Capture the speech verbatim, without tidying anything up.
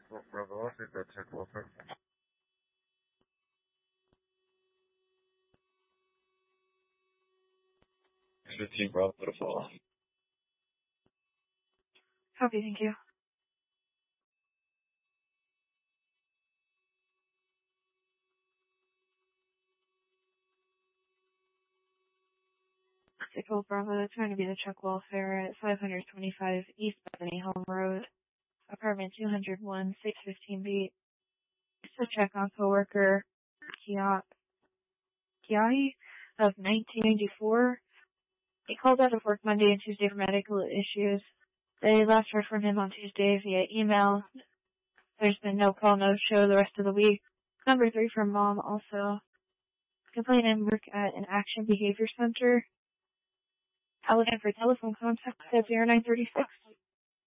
Bravo, I think that's check welfare. fifteen Bravo to fall. Copy, thank you. six Golf Bravo, trying to be the Chuck Welfare at five twenty-five East Bethany Home Road, apartment two oh one, six fifteen B. To check on coworker Kia Kiahi of nineteen ninety-four. He called out of work Monday and Tuesday for medical issues. They last heard from him on Tuesday via email. There's been no call, no show the rest of the week. Number three from mom also. Complainant work at an Action Behavior Center. Applicant for telephone contact at zero nine three six.